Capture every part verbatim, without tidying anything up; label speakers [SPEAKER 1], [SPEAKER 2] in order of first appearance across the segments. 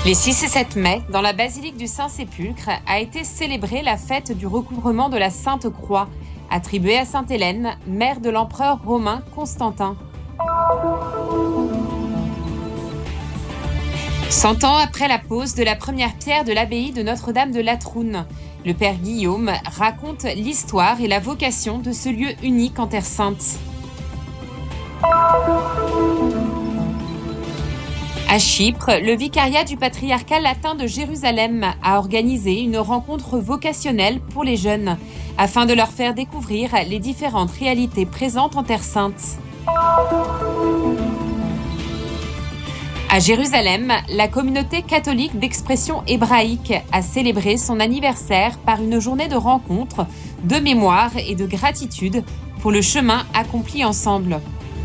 [SPEAKER 1] Les six et sept mai, dans la basilique du Saint-Sépulcre, a été célébrée la fête du recouvrement de la Sainte Croix, attribuée à sainte Hélène, mère de l'empereur romain Constantin. Cent ans après la pose de la première pierre de l'abbaye de Notre-Dame de Latroun, le père Guillaume raconte l'histoire et la vocation de ce lieu unique en Terre Sainte. À Chypre, le vicariat du patriarcat latin de Jérusalem a organisé une rencontre vocationnelle pour les jeunes, afin de leur faire découvrir les différentes réalités présentes en Terre Sainte. À Jérusalem, la communauté catholique d'expression hébraïque a célébré son anniversaire par une journée de rencontres, de mémoire et de gratitude pour le chemin accompli ensemble.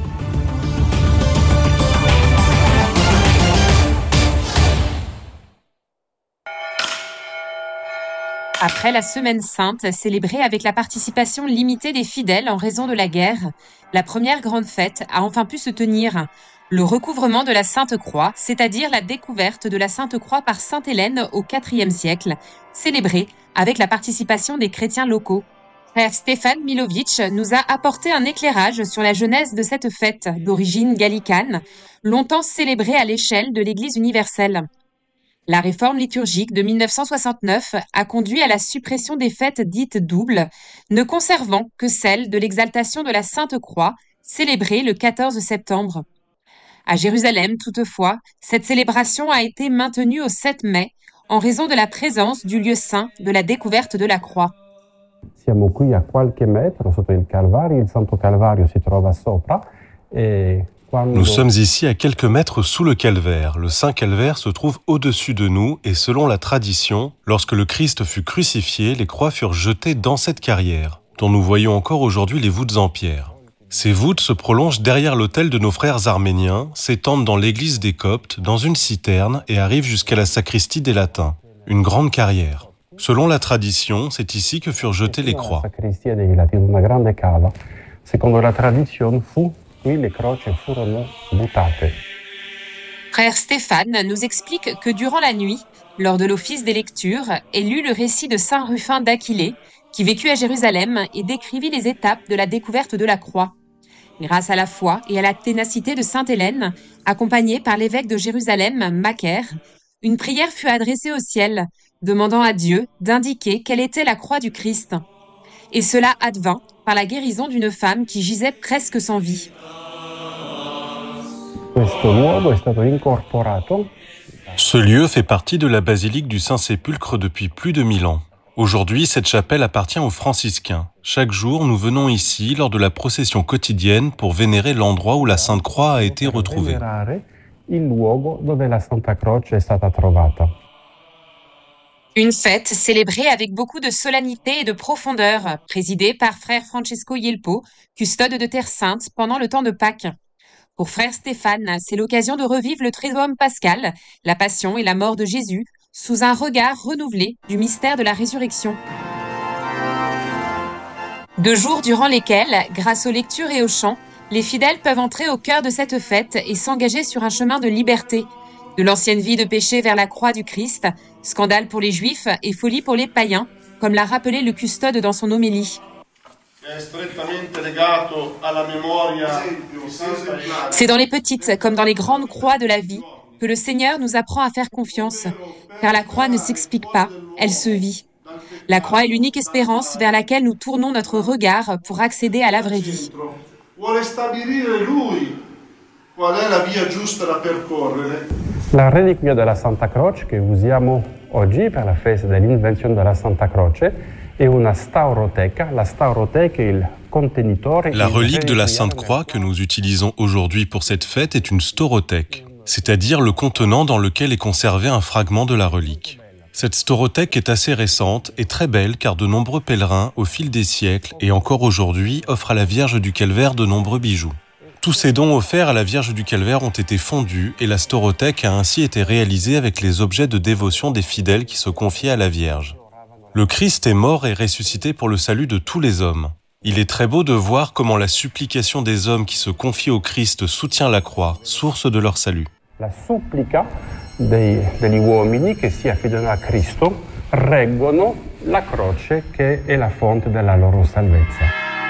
[SPEAKER 1] Après la Semaine Sainte, célébrée avec la participation limitée des fidèles en raison de la guerre, la première grande fête a enfin pu se tenir. Le recouvrement de la Sainte Croix, c'est-à-dire la découverte de la Sainte Croix par sainte Hélène au quatrième siècle, célébrée avec la participation des chrétiens locaux. Frère Stéphane Milovic nous a apporté un éclairage sur la genèse de cette fête d'origine gallicane, longtemps célébrée à l'échelle de l'Église universelle. La réforme liturgique de mille neuf cent soixante-neuf a conduit à la suppression des fêtes dites doubles, ne conservant que celle de l'exaltation de la Sainte Croix, célébrée le quatorze septembre. À Jérusalem, toutefois, cette célébration a été maintenue au sept mai, en raison de la présence du lieu saint de la découverte de la croix.
[SPEAKER 2] Siamo qui a qualche metro sotto il Calvario, il Santo Calvario si trova sopra e
[SPEAKER 3] Nous sommes ici à quelques mètres sous le calvaire. Le Saint Calvaire se trouve au-dessus de nous et selon la tradition, lorsque le Christ fut crucifié, les croix furent jetées dans cette carrière, dont nous voyons encore aujourd'hui les voûtes en pierre. Ces voûtes se prolongent derrière l'autel de nos frères arméniens, s'étendent dans l'église des Coptes, dans une citerne et arrivent jusqu'à la sacristie des Latins, une grande carrière. Selon la tradition, c'est ici que furent jetées les croix.
[SPEAKER 2] Secondo la tradizione fu les croci furono buttate.
[SPEAKER 1] Frère Stéphane nous explique que durant la nuit, lors de l'office des lectures, est lu le récit de saint Rufin d'Aquilée, qui vécut à Jérusalem et décrivit les étapes de la découverte de la croix. Grâce à la foi et à la ténacité de sainte Hélène, accompagnée par l'évêque de Jérusalem, Macaire, une prière fut adressée au ciel, demandant à Dieu d'indiquer quelle était la croix du Christ. Et cela advint par la guérison d'une femme qui gisait presque sans vie.
[SPEAKER 3] Ce lieu fait partie de la basilique du Saint-Sépulcre depuis plus de mille ans. Aujourd'hui, cette chapelle appartient aux franciscains. Chaque jour, nous venons ici lors de la procession quotidienne pour vénérer l'endroit où la Sainte Croix a été retrouvée.
[SPEAKER 1] Une fête célébrée avec beaucoup de solennité et de profondeur, présidée par frère Francesco Yelpo, custode de Terre Sainte pendant le temps de Pâques. Pour frère Stéphane, c'est l'occasion de revivre le Triduum pascal, la passion et la mort de Jésus, sous un regard renouvelé du mystère de la résurrection. Deux jours durant lesquels, grâce aux lectures et aux chants, les fidèles peuvent entrer au cœur de cette fête et s'engager sur un chemin de liberté, de l'ancienne vie de péché vers la croix du Christ, scandale pour les Juifs et folie pour les païens, comme l'a rappelé le custode dans son homélie. C'est dans les petites comme dans les grandes croix de la vie que le Seigneur nous apprend à faire confiance, car la croix ne s'explique pas, elle se vit. La croix est l'unique espérance vers laquelle nous tournons notre regard pour accéder à la vraie vie.
[SPEAKER 2] La reliquia della Santa Croce che usiamo oggi per la festa dell'invenzione della Santa Croce è una stauroteca. La stauroteca è il contenitore.
[SPEAKER 3] La relique de la Sainte Croix que nous utilisons aujourd'hui pour cette fête est une staurothèque, c'est-à-dire le contenant dans lequel est conservé un fragment de la relique. Cette staurothèque est assez récente et très belle car de nombreux pèlerins, au fil des siècles et encore aujourd'hui, offrent à la Vierge du Calvaire de nombreux bijoux. Tous ces dons offerts à la Vierge du Calvaire ont été fondus et la staurothèque a ainsi été réalisée avec les objets de dévotion des fidèles qui se confiaient à la Vierge. Le Christ est mort et ressuscité pour le salut de tous les hommes. Il est très beau de voir comment la supplication des hommes qui se confient au Christ soutient la croix, source de leur salut.
[SPEAKER 2] La supplica dei, degli uomini che si affidano a Cristo reggono la croce che è la fonte della loro salvezza.